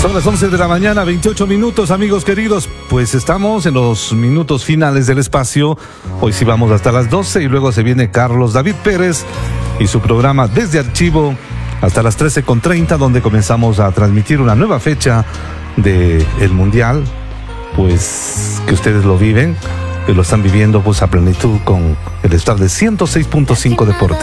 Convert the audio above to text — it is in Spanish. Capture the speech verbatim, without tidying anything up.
Son las once de la mañana, veintiocho minutos, amigos queridos. Pues estamos en los minutos finales del espacio. Hoy sí vamos hasta las doce y luego se viene Carlos David Pérez y su programa Desde Archivo hasta las trece con treinta, donde comenzamos a transmitir una nueva fecha del Mundial. Pues que ustedes lo viven, que lo están viviendo pues a plenitud con el staff de ciento seis punto cinco Deportes.